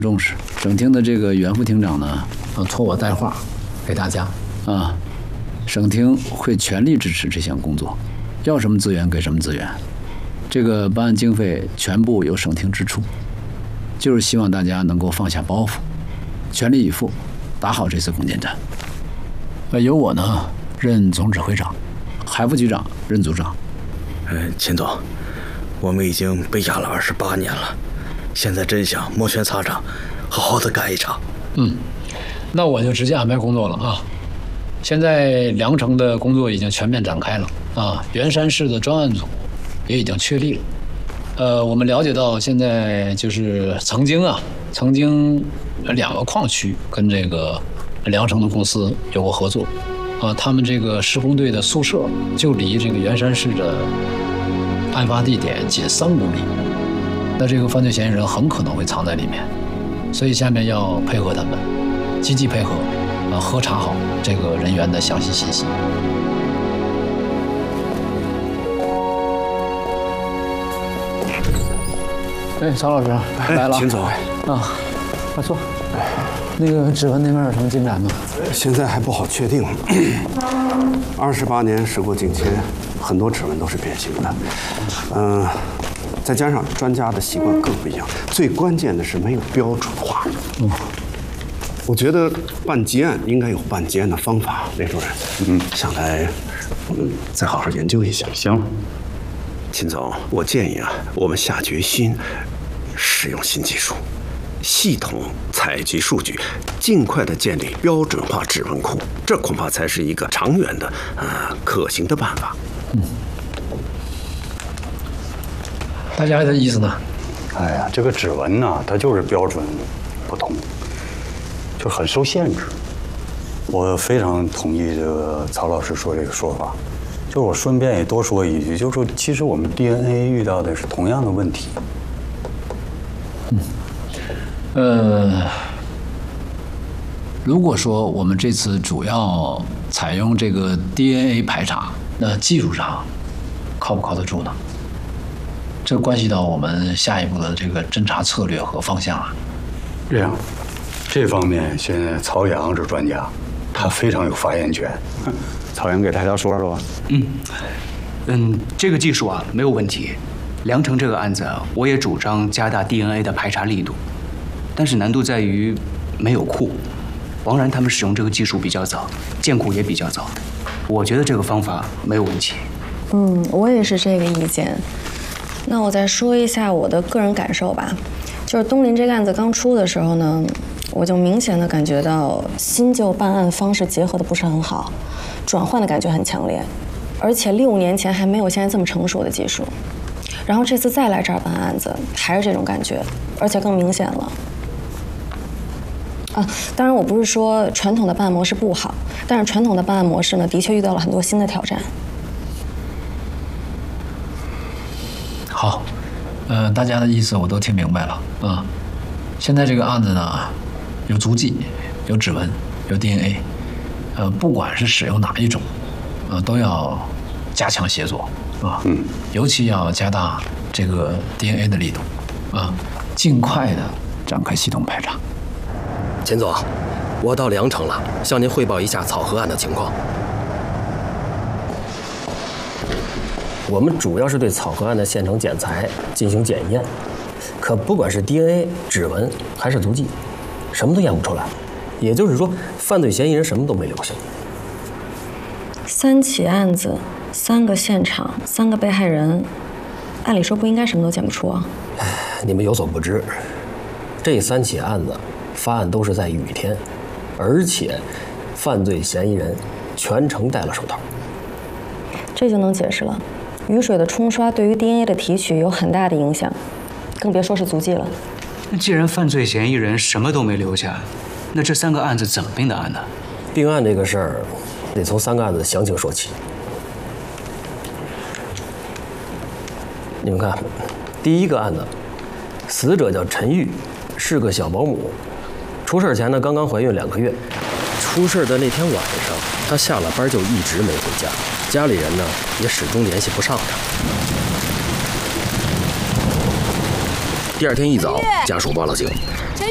重视。省厅的这个袁副厅长呢，托我带话给大家啊，省厅会全力支持这项工作，要什么资源给什么资源，这个办案经费全部由省厅支出，就是希望大家能够放下包袱，全力以赴打好这次攻坚战。由我呢任总指挥长，海副局长任组长。 秦总，我们已经被压了28年了，现在真想摩拳擦掌，好好的干一场。 那我就直接安排工作了啊。现在梁城的工作已经全面展开了啊，元山市的专案组也已经确立了。我们了解到现在就是曾经2个矿区跟这个梁城的公司有过合作啊，他们这个施工队的宿舍就离这个元山市的案发地点仅3公里，那这个犯罪嫌疑人很可能会藏在里面，所以下面要配合他们，积极配合啊，核查好这个人员的详细信息。曹老师来了， 秦总啊，快坐。那个指纹那边有什么进展吗？ 现在还不好确定。28年时过境迁，很多指纹都是变形的。再加上专家的习惯各不一样，最关键的是没有标准化。我觉得办劫案应该有办劫案的方法。雷主任，想来我们再好好研究一下。 行。 秦总，我建议啊，我们下决心使用新技术，系统采集数据，尽快的建立标准化指纹库，这恐怕才是一个长远的、可行的办法。 大家的意思呢？ 哎呀，这个指纹呢，它就是标准不同，就很受限制。我非常同意这个曹老师说这个说法。就我顺便也多说一句，就是说，其实我们 DNA 遇到的是同样的问题。 如果说我们这次主要采用这个 DNA 排查，那技术上靠不靠得住呢？这关系到我们下一步的这个侦查策略和方向啊。 这样，这方面现在曹阳是专家，他非常有发言权。 曹阳给大家说说吧。 这个技术啊没有问题。梁城这个案子啊，我也主张加大 DNA 的排查力度，但是难度在于没有库。王然他们使用这个技术比较早，建库也比较早，我觉得这个方法没有问题。 我也是这个意见。那我再说一下我的个人感受吧，就是东林这个案子刚出的时候呢，我就明显的感觉到新旧办案方式结合的不是很好，转换的感觉很强烈，而且6年前还没有现在这么成熟的技术，然后这次再来这儿办案子还是这种感觉，而且更明显了。当然我不是说传统的办案模式不好，但是传统的办案模式呢，的确遇到了很多新的挑战。 好，大家的意思我都听明白了啊。现在这个案子呢，有足迹，有指纹，有 DNA，不管是使用哪一种，都要加强协作啊。尤其要加大这个 DNA 的力度啊，尽快的展开系统排查。 秦总，我到梁城了，向您汇报一下草河案的情况。我们主要是对草河案的现场检材进行检验，可不管是 DNA、指纹还是足迹，什么都验不出来。也就是说，犯罪嫌疑人什么都没留下。 3起案子，3个现场，3个被害人，按理说不应该什么都检不出啊。 你们有所不知，这3起案子发案都是在雨天，而且犯罪嫌疑人全程戴了手套。 这就能解释了。雨水的冲刷对于 DNA 的提取有很大的影响，更别说是足迹了。 那既然犯罪嫌疑人什么都没留下，那这3个案子怎么并的案呢？ 并案这个事儿，得从3个案子的详情说起。你们看，第一个案子，死者叫陈玉，是个小保姆，出事前呢刚刚怀孕2个月。出事的那天晚上，她下了班就一直没回家，家里人呢也始终联系不上她。第2天一早，家属报了警。 陈